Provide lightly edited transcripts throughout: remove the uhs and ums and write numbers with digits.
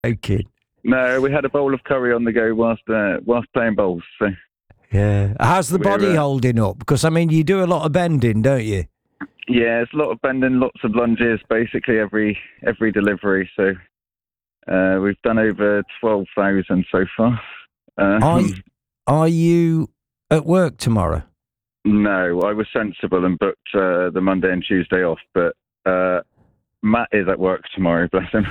Okay. No, we had a bowl of curry on the go whilst playing bowls. So yeah. How's the body holding up? Because, I mean, you do a lot of bending, don't you? Yeah, it's a lot of bending, lots of lunges, basically every delivery. So we've done over 12,000 so far. Are you at work tomorrow? No, I was sensible and booked the Monday and Tuesday off, but Matt is at work tomorrow, bless him.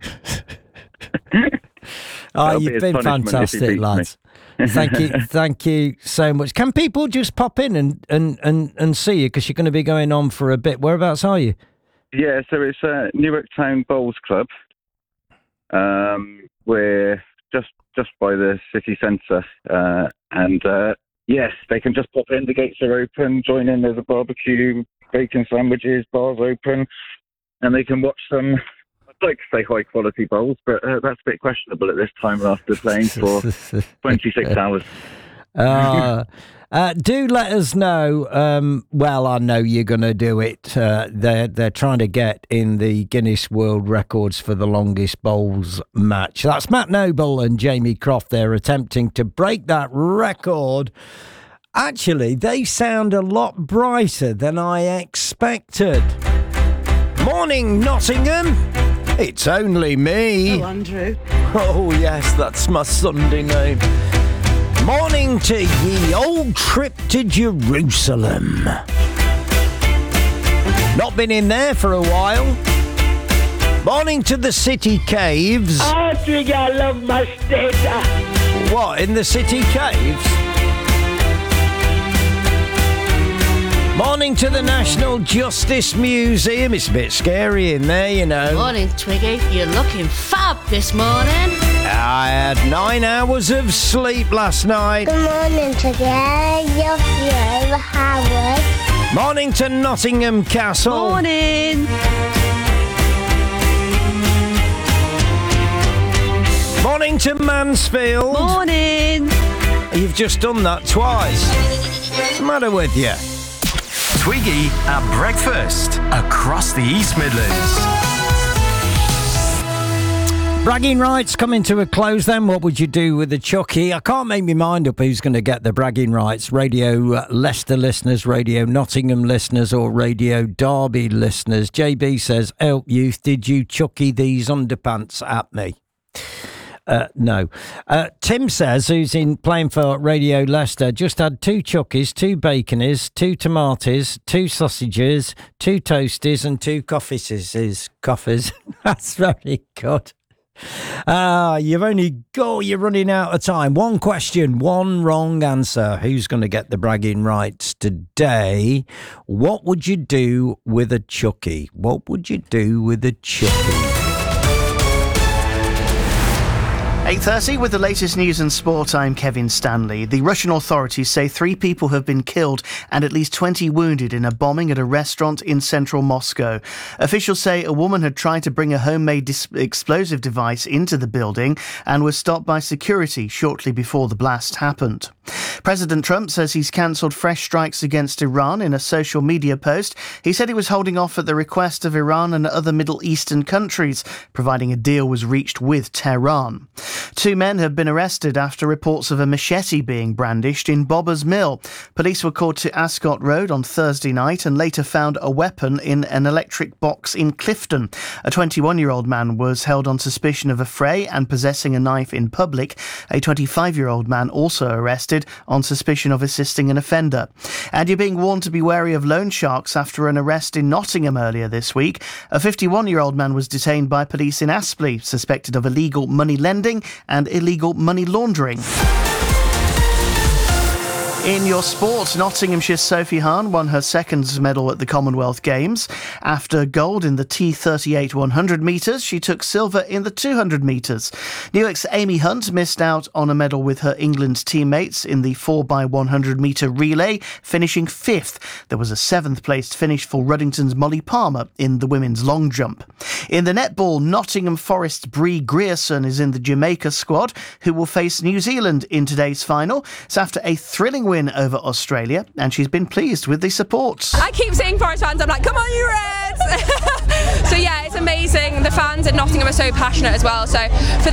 You've been fantastic, lads. Thank you so much. Can people just pop in and see you, because you're going to be going on for a bit? Whereabouts are you? Yeah, so it's Newark Town Bowls Club. We're just by the city centre, and yes, they can just pop in. The gates are open. Join in. There's a barbecue, bacon sandwiches, bars open, and they can watch some. I'd like to say high quality bowls, but that's a bit questionable at this time after playing for 26 hours. Do let us know. Well, I know you're going to do it. They're trying to get in the Guinness World Records for the longest bowls match. That's Matt Noble and Jamie Croft. They're attempting to break that record. Actually, they sound a lot brighter than I expected. Morning, Nottingham. It's only me. Oh, Andrew. Oh, yes, that's my Sunday name. Morning to ye old trip to Jerusalem. Not been in there for a while. Morning to the city caves. Andrew, I love my state. What, in the city caves? Morning to the National Justice Museum. It's a bit scary in there, you know. Morning, Twiggy. You're looking fab this morning. I had 9 hours of sleep last night. Good morning, Twiggy. Love you, Howard. Morning to Nottingham Castle. Morning. Morning to Mansfield. Morning. You've just done that twice. What's the matter with you? Twiggy at breakfast across the East Midlands. Bragging rights coming to a close then. What would you do with the Chucky? I can't make my mind up who's going to get the bragging rights. Radio Leicester listeners, Radio Nottingham listeners, or Radio Derby listeners. JB says, help youth, did you Chucky these underpants at me? No. Tim says, who's playing for Radio Leicester, just had 2 chuckies, 2 baconies, 2 tomatoes, 2 sausages, 2 toasties and 2 coffees. That's very good. You're running out of time. One question, one wrong answer. Who's going to get the bragging rights today? What would you do with a chuckie? What would you do with a chuckie? 8:30 with the latest news and sport. I'm Kevin Stanley. The Russian authorities say 3 people have been killed and at least 20 wounded in a bombing at a restaurant in central Moscow. Officials say a woman had tried to bring a homemade explosive device into the building and was stopped by security shortly before the blast happened. President Trump says he's cancelled fresh strikes against Iran in a social media post. He said he was holding off at the request of Iran and other Middle Eastern countries, providing a deal was reached with Tehran. 2 men have been arrested after reports of a machete being brandished in Bobber's Mill. Police were called to Ascot Road on Thursday night and later found a weapon in an electric box in Clifton. A 21-year-old man was held on suspicion of affray and possessing a knife in public. A 25-year-old man also arrested on suspicion of assisting an offender. And you're being warned to be wary of loan sharks after an arrest in Nottingham earlier this week. A 51-year-old man was detained by police in Aspley, suspected of illegal money lending and illegal money laundering. In your sport, Nottinghamshire's Sophie Hahn won her 2nd medal at the Commonwealth Games. After gold in the T38 100 metres, she took silver in the 200 metres. Newark's Amy Hunt missed out on a medal with her England teammates in the 4x100 metre relay, finishing 5th. There was a 7th placed finish for Ruddington's Molly Palmer in the women's long jump. In the netball, Nottingham Forest's Bree Grierson is in the Jamaica squad, who will face New Zealand in today's final. It's after a thrilling win over Australia, and she's been pleased with the support. I keep seeing Forest fans, I'm like, come on, you Red! So yeah, it's amazing. The fans in Nottingham are so passionate as well. So for